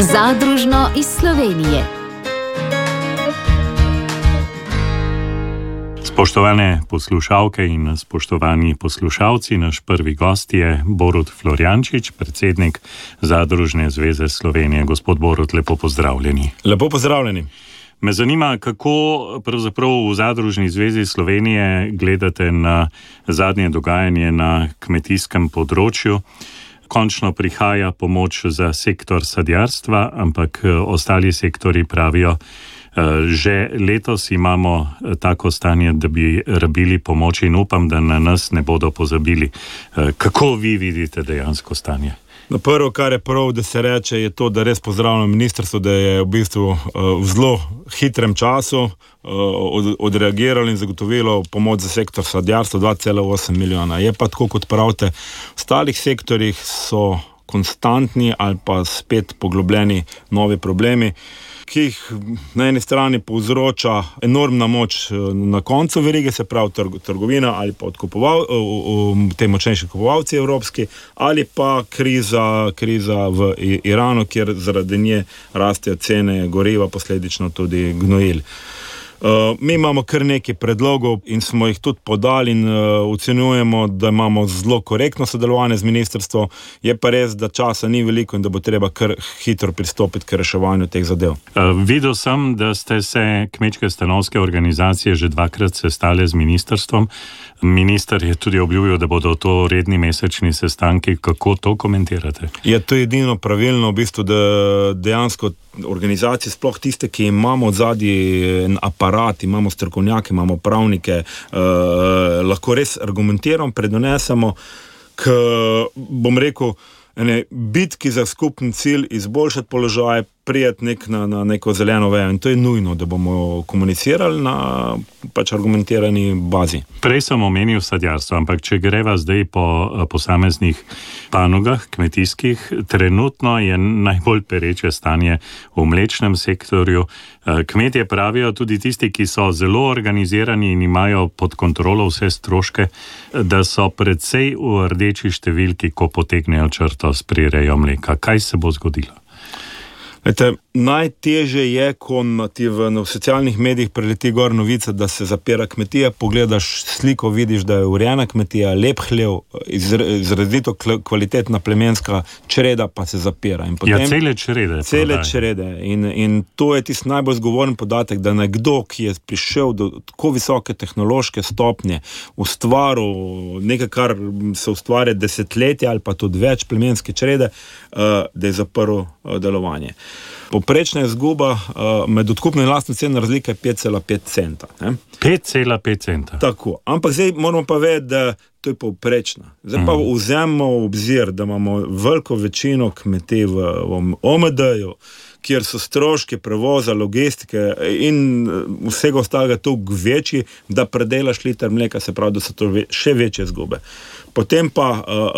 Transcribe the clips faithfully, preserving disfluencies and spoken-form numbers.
Zadružno iz Slovenije. Spoštovane poslušalke in spoštovani poslušalci, naš prvi gost je Borut Florjančič, predsednik Zadružne zveze Slovenije. Gospod Borut, lepo pozdravljeni. Lepo pozdravljeni. Me zanima, kako pravzaprav v Zadružni zvezi Slovenije gledate na zadnje dogajanje na kmetijskem področju. Končno prihaja pomoč za sektor sadjarstva, ampak ostali sektori pravijo, že letos imamo tako stanje, da bi rabili pomoč in upam, da na nas ne bodo pozabili. Kako vi vidite dejansko stanje? No, prvo, kar je prav, da se reče, je to, da res pozdravljam ministrstvo, da je v bistvu v zelo hitrem času odreagiralo in zagotovilo pomoč za sektor sadjarstva dva cela osem milijona. Je pa tako, kot pravite, v ostalih sektorjih so konstantni ali pa spet poglobljeni novi problemi, ki jih na eni strani povzroča enormna moč na koncu verige, se pravi trgovina ali pa odkupoval, te močnejši kupovalci evropski, ali pa kriza, kriza v Iranu, kjer zaradi nje rastejo cene goriva, posledično tudi gnojil. Uh, mi imamo kar nekaj predlogov in smo jih tudi podali in uh, ocenjujemo, da imamo zelo korektno sodelovanje z ministrstvom. Je pa res, da časa ni veliko in da bo treba kar hitro pristopiti k reševanju teh zadev. Uh, videl sem, da ste se kmečke stanovske organizacije že dvakrat sestale z ministrstvom. Minister je tudi obljubil, da bodo to redni mesečni sestanki. Kako to komentirate? Je to edino pravilno, v bistvu, da dejansko organizacije, sploh tiste, ki imamo odzadnji en aparat, imamo strokovnjake, imamo pravnike, eh, lahko res argumentiramo, predonesemo k, bom rekel, ene bitki za skupni cilj, izboljšati položaj, prijeti nek na, na neko zeleno vejo. In to je nujno, da bomo komunicirali na pač argumentirani bazi. Prej sem omenil sadjarstvo, ampak če greva zdaj po posameznih panogah kmetijskih, trenutno je najbolj pereče stanje v mlečnem sektorju. Kmetje pravijo, tudi tisti, ki so zelo organizirani in imajo pod kontrolo vse stroške, da so precej v rdeči številki, ko potegnejo črto s prirejo mleka. Kaj se bo zgodilo? Lete, najtežje je, ko ti v, v socialnih medijih preleti gor novica, da se zapira kmetija, pogledaš sliko, vidiš, da je urejena kmetija, lep hlev, izrazito kvalitetna plemenska čreda, pa se zapira. In potem, ja, cele črede. Cele črede. In, in to je tisti najbolj zgovoren podatek, da nekdo, ki je prišel do tako visoke tehnološke stopnje, ustvaril nekaj, kar se ustvarja desetletja ali pa tudi več plemenske črede, uh, da je zaprl uh, delovanje. Poprečna izguba uh, med odkupno in lastno ceno razlika je pet cela pet centa. Ne? pet cela pet centa. Tako. Ampak zdaj moramo pa vedeti, da to je povprečna. Zdaj pa mm. vzemimo v obzir, da imamo veliko večino kmetij v, v O M D-ju, kjer so stroški prevoza, logistike in vsega ostalega toliko večji, da predelaš liter mleka, se pravi, da so to še večje izgube. Potem pa uh,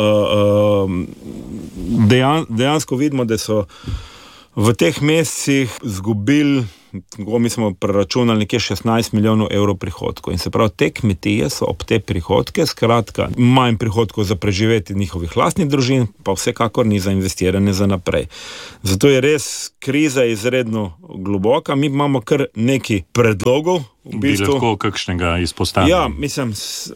uh, dejan, dejansko vidimo, da so v teh mesecih zgubili, mi smo preračunali nekje šestnajst milijonov evrov prihodkov. In se pravi, te kmetije so ob te prihodke, skratka, manj prihodkov za preživeti njihovih lastnih družin, pa vsekakor ni za investiranje za naprej. Zato je res kriza izredno globoka. Mi imamo kar nekaj predlogov. V bistvu, bi lahko kakšnega izpostavili? Ja, mislim, s,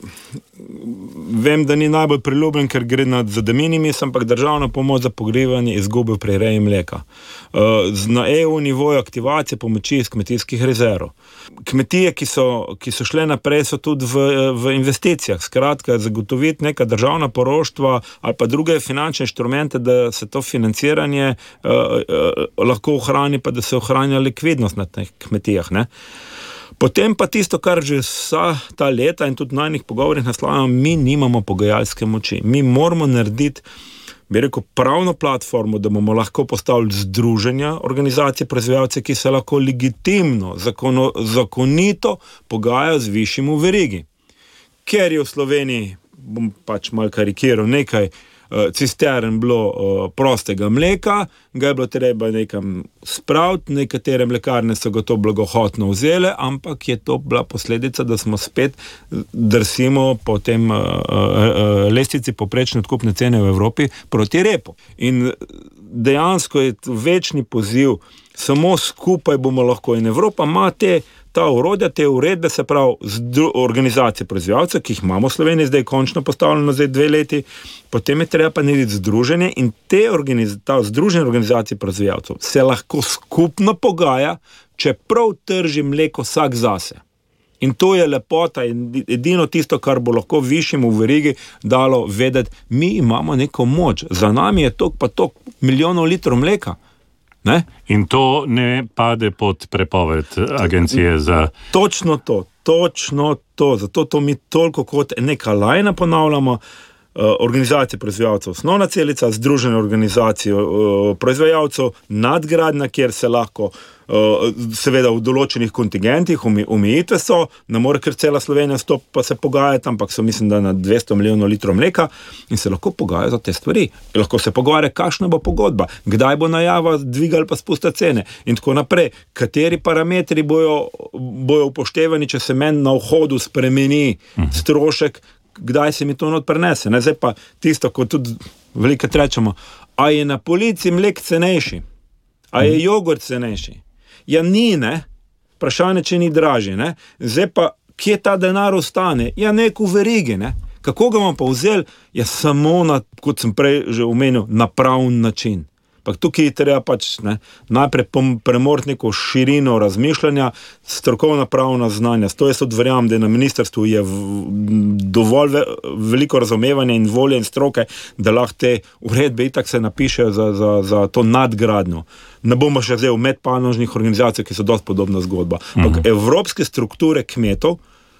vem, da ni najbolj priljubljen, ker gre na za de minimis, ampak državna pomoč za pogrevanje izgube v prireji mleka. Uh, na E U nivoju aktivacije pomoči iz kmetijskih rezerv. Kmetije, ki so, ki so šle naprej, so tudi v, v investicijah. Skratka, zagotoviti neka državna poroštva ali pa druge finančne inštrumente, da se to financiranje uh, uh, lahko ohrani, pa da se ohranja likvidnost na teh kmetijah, ne? Potem pa tisto, kar že vsa ta leta in tudi na enih pogovorih naslavljamo, mi nimamo pogajalske moči. Mi moramo narediti, bi rekel, pravno platformo, da bomo lahko postavili združenja organizacije proizvajalcev, ki se lahko legitimno, zakono, zakonito pogajajo z višjim v verigi. Ker je v Sloveniji, bom pač malo karikiral, nekaj cistern bilo uh, prostega mleka, ga je bilo treba nekam spraviti, nekatere mlekarne so ga to blagohotno vzele, ampak je to bila posledica, da smo spet drsimo po tem uh, uh, lestvici poprečne odkupne cene v Evropi proti repu. In dejansko je večni poziv, samo skupaj bomo lahko, in Evropa ima te ta urodja, te uredbe, se pravi zdru, organizacije proizvajalcev, ki jih imamo v Sloveniji zdaj končno postavljeno zdaj dve leti, potem je treba pa narediti združenje in te organiz, ta združenje organizacije proizvajalcev se lahko skupno pogaja, čeprav trži mleko vsak zase. In to je lepota in edino tisto, kar bo lahko višjemu v verigi dalo vedeti, mi imamo neko moč, za nami je tok pa tok milijonov litrov mleka. Ne? In to ne pade pod prepoved agencije za... Točno to, točno to. Zato to mi toliko kot neka lajna ponavljamo. Uh, organizacije proizvajalcev, osnovna celica, združene organizacije uh, proizvajalcev, nadgradnja, kjer se lahko uh, seveda v določenih kontingentih omejitve so, ne more kar cela Slovenija stop pa se pogajati, ampak so mislim, da na dvesto milijonov litrov mleka in se lahko pogajajo za te stvari. Lahko se pogovarja, kakšna bo pogodba, kdaj bo najava dviga ali pa spusta cene in tako naprej, kateri parametri bojo, bojo upoštevani, če se meni na vhodu spremeni strošek, kdaj se mi to not prenese. Ne? Zdaj pa tisto, ko tudi veliko rečemo, a je na polici mlek cenejši? A je jogurt cenejši? Ja ni, ne? Vprašanje, če ni dražji, ne? Zdaj pa, kje ta denar ostane? Ja nek v verigi, ne? Kako ga bomo pa vzeli? Ja samo na, kot sem prej že omenil, na pravn način. Pa tukaj je treba pač ne, najprej premoriti neko širino razmišljanja, strokovna pravna znanja. To jaz odverjam, da na ministrstvu je v, dovolj ve, veliko razumevanja in volje in stroke, da lahko te uredbe itak se napišejo za, za, za to nadgradnjo. Ne bomo še zdaj v medpanožnih organizacijah, ki so dosti podobna zgodba. Ampak uh-huh. Evropske strukture kmetov,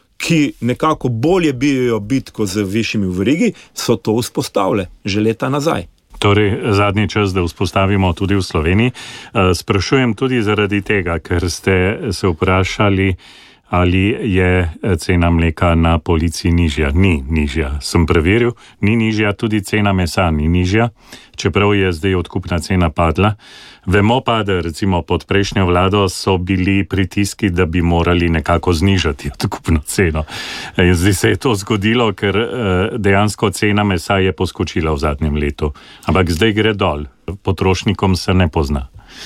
ki nekako bolje bijajo bitko z višjimi v verigi, so to vzpostavile že leta nazaj. Torej, zadnji čas, da vzpostavimo tudi v Sloveniji. Sprašujem tudi zaradi tega, ker ste se vprašali, ali je cena mleka na polici nižja. Ni nižja. Sem preveril, ni nižja, tudi cena mesa ni nižja, čeprav je zdaj odkupna cena padla. Vemo pa, da recimo pod prejšnjo vlado so bili pritiski, da bi morali nekako znižati odkupno ceno. In zdaj se je to zgodilo, ker dejansko cena mesa je poskočila v zadnjem letu. Ampak zdaj gre dol. Potrošnikom se ne pozna.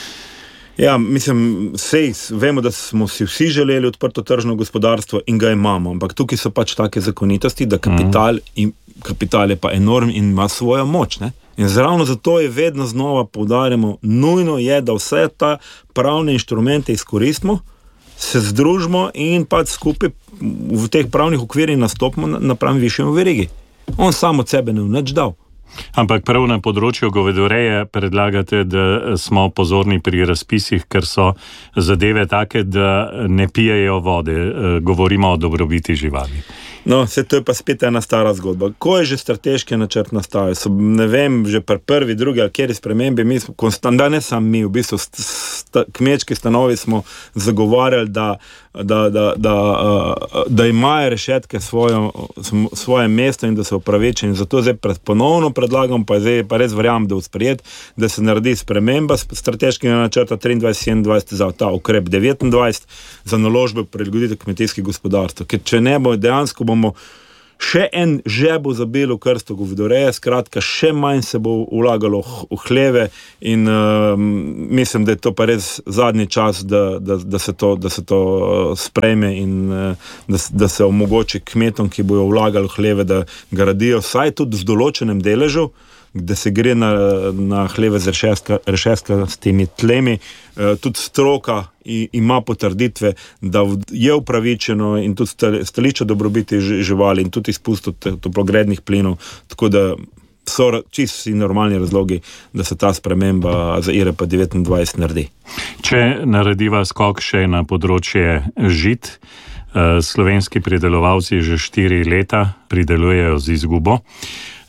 Ja, mislim, sej, vemo, da smo si vsi želeli odprto tržno gospodarstvo in ga imamo, ampak tukaj so pač take zakonitosti, da kapital, in, kapital je pa enorm in ima svojo moč, ne? In ravno zato je vedno znova poudarjamo, nujno je, da vse ta pravne inštrumente izkoristimo, se združimo in pač skupaj v teh pravnih okvirih nastopimo napram višjemu verigi. On sam od sebe ne v nič dal. Ampak prav na področju govedoreje predlagate, da smo pozorni pri razpisih, ker so zadeve take, da ne pijejo vode. Govorimo o dobrobiti živali. No, se to je pa spet ena stara zgodba. Ko je že strateški načrt nastavil, so, ne vem, že pri prvi, drugi ali kjeri spremembi, mi smo konstantno, ne sam mi, v bistvu sta, kmečki stanovi smo zagovarjali, da, da, da, da, da imajo rešetke svojo, svoje mesto in da so upravičeni. Zato zdaj pred, ponovno predlagam, pa zdaj pa res verjamem, da v sprejet, da se naredi sprememba strateškega načrta triindvajset sedemindvajset za ta ukrep devetindvajset za naložbe prilagoditev kmetijskih gospodarstv. Ker če ne bo dejansko bomo še en žebo zabili v krsto govedoreje, skratka, še manj se bo vlagalo v hleve in uh, mislim, da je to pa res zadnji čas, da, da, da se to, da se to uh, sprejme in uh, da, da se omogoči kmetom, ki bojo vlagali v hleve, da gradijo vsaj tudi v določenem deležu, da se gre na, na hleve z rešetka s temi tlemi. E, tudi stroka i, ima potrditve, da je upravičeno in tudi stališče dobrobiti živali in tudi izpustov toplogrednih plinov, tako da so čisto normalni razlogi, da se ta sprememba za I R P devetindvajset naredi. Če narediva skok še na področje žit, slovenski pridelovalci že štiri leta pridelujejo z izgubo.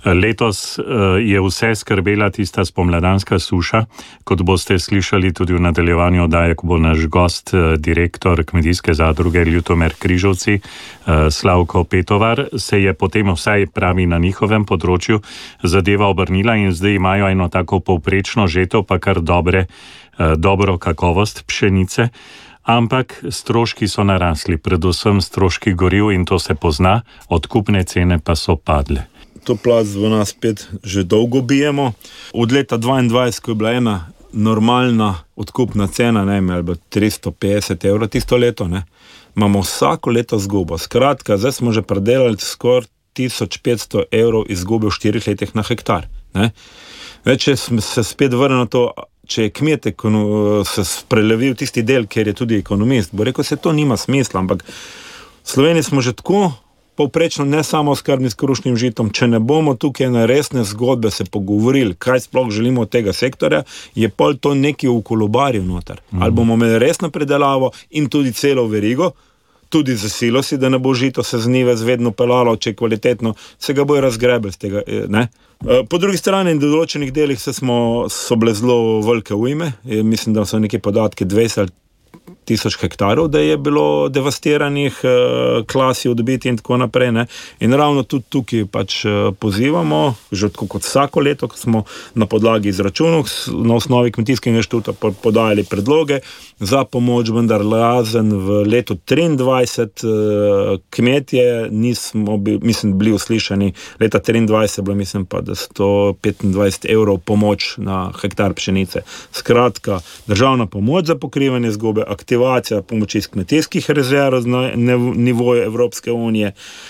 Letos je vse skrbela tista spomladanska suša, kot boste slišali tudi v nadaljevanju oddaje, ko bo naš gost, direktor Kmetijske zadruge Ljutomer Križovci, Slavko Petovar, se je potem vsaj pravi na njihovem področju zadeva obrnila in zdaj imajo eno tako povprečno žeto, pa kar dobre, dobro kakovost pšenice. Ampak stroški so narasli, predvsem stroški goriv in to se pozna, odkupne cene pa so padle. To plaz v nas spet že dolgo bijemo. Od leta dvaindvajset, ko je bila ena normalna odkupna cena, ne vem, ali tristo petdeset evrov tisto leto, ne, imamo vsako leto izgubo. Skratka, zdaj smo že predelali skoraj tisoč petsto evrov izgube v štirih letih na hektar. Ne. Več, če se spet vrne na to, če je kmet se prelevil tisti del, ker je tudi ekonomist, bo rekel, se to nima smisla, ampak v Sloveniji smo že tako povprečno ne samo skrbni s krušnim žitom, če ne bomo tukaj na resne zgodbe se pogovorili, kaj sploh želimo od tega sektorja, je pol to nekaj v kolobarju noter. Mm. Ali bomo imeli resno predelavo in tudi celo verigo, tudi za silosi, da ne bo žito se z njive zvedno pelalo, če je kvalitetno, se ga bojo razgrebili z tega, ne? Po drugi strani, na določenih delih se smo, so bile zelo velike ujme, mislim, da so neke podatke dvajset tisoč hektarov, da je bilo devastiranih, klasi odbiti in tako naprej. Ne? In ravno tudi tukaj pač pozivamo, že tako kot vsako leto, ko smo na podlagi izračunov na osnovi Kmetijskega inštituta podajali predloge za pomoč, vendar razen v letu triindvajset kmetje nismo bili, mislim, bili uslišani, leta triindvajset je bilo, mislim pa, da sto petindvajset evrov pomoč na hektar pšenice. Skratka, državna pomoč za pokrivanje izgube, aktivacija pomoči iz kmetijskih rezerv na nivoju Evropske unije,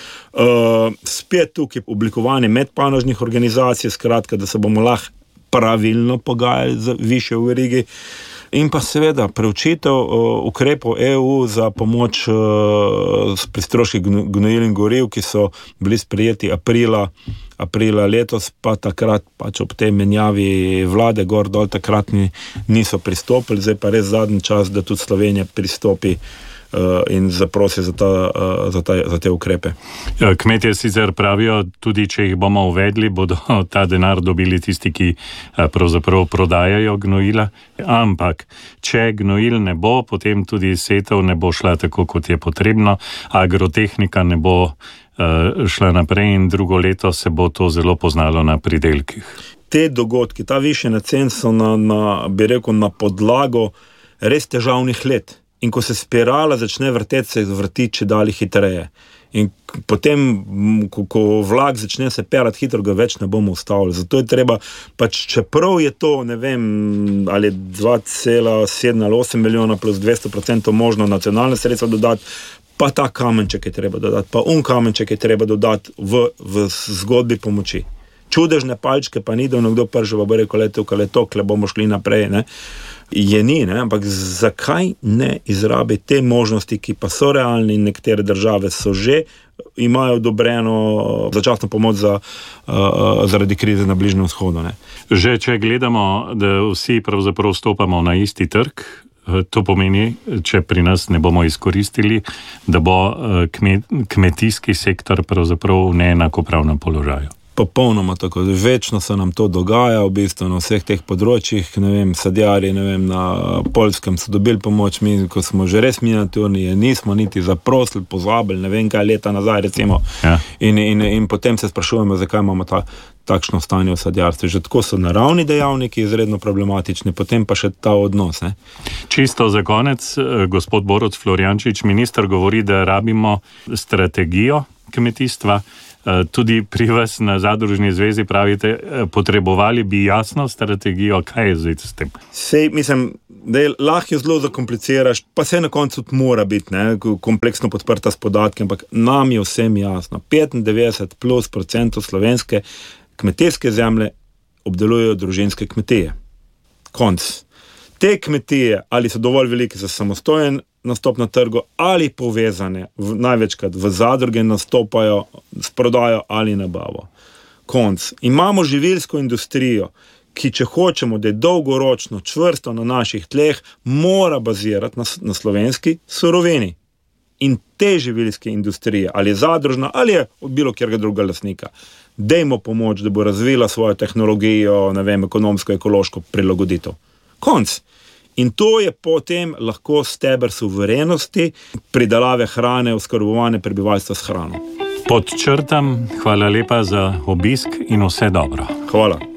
uh, spet tukaj oblikovanje medpanožnih organizacij, skratka, da se bomo lahko pravilno pogajali za višje v verigi, in pa seveda preučitev uh, ukrepov E U za pomoč uh, pri stroških gnojil in goriv, ki so bili sprejeti aprila aprila letos, pa takrat pač ob tej menjavi vlade gor dol takrat ni, niso pristopili, zdaj pa res zadnji čas, da tudi Slovenija pristopi uh, in zaprosi za, ta, uh, za, ta, za te ukrepe. Kmetje sicer pravijo, tudi če jih bomo uvedli, bodo ta denar dobili tisti, ki pravzaprav prodajajo gnojila, ampak če gnojil ne bo, potem tudi setev ne bo šla tako, kot je potrebno, agrotehnika ne bo šla naprej in drugo leto se bo to zelo poznalo na pridelkih. Te dogodki, ta višje cen so na, na, bi rekel, na podlago res težavnih let. In ko se spirala začne vrteti, se vrti čedalje hitreje. In potem, ko, ko vlak začne se perati hitro, ga več ne bomo ustavili. Zato je treba, pač čeprav je to, ne vem, ali dva cela sedem ali osem milijona plus dvesto procentov možno nacionalne sredstva dodati, pa ta kamenček je treba dodati, pa un kamenček je treba dodati v, v zgodbi pomoči. Čudežne palčke pa ni, da nekdo prži, bo rekel, le tukaj, le tokle, bomo šli naprej, ne. Je ni, ne, ampak zakaj ne izrabi te možnosti, ki pa so realni in nekatere države so že, imajo odobreno začasno pomoč za, uh, zaradi krize na Bližnjem vzhodu, ne. Že če gledamo, da vsi pravzaprav stopamo na isti trg, to pomeni, če pri nas ne bomo izkoristili, da bo kmet, kmetijski sektor pravzaprav v neenakopravnem položaju. Popolnoma tako. Večno se nam to dogaja, v bistvu na vseh teh področjih, ne vem, sadjarji, ne vem, na Poljskem so dobili pomoč, mi, ko smo že res miniaturni, nismo niti zaprosili, pozabili, ne vem, kaj leta nazaj, recimo. Ja. In, in, in potem se sprašujemo, zakaj imamo ta, takšno stanje v sadjarstvu. Že tako so naravni dejavniki izredno problematični, potem pa še ta odnos, ne. Čisto za konec, gospod Borut Florjančič, minister govori, da rabimo strategijo kmetijstva. Tudi pri vas na Zadružni zvezi pravite, potrebovali bi jasno strategijo, kaj je zdaj s tem? Sej, mislim, da je lahko zelo zakompliciraš, pa se na koncu tudi mora biti, ne, kompleksno podprta s podatki, ampak nam je vsem jasno. petindevetdeset plus procentov slovenske kmetijske zemlje obdelujejo družinske kmetije. Konc. Te kmetije, ali so dovolj velike za samostojen nastop na trgu, ali povezane v, največkrat v zadruge nastopajo s prodajo ali nabavo. Konc. Imamo živilsko industrijo, ki če hočemo, da je dolgoročno čvrsto na naših tleh, mora bazirati na, na slovenski surovini. In te živilske industrije, ali je zadružna, ali je od bilo kjerga drugega lastnika, dajmo pomoč, da bo razvila svojo tehnologijo, ne vem, ekonomsko, ekološko prilagoditev. Konc. In to je potem lahko steber suverenosti, pridelave hrane, oskrbovanje prebivalstva s hrano. Pod črtam, hvala lepa za obisk in vse dobro. Hvala.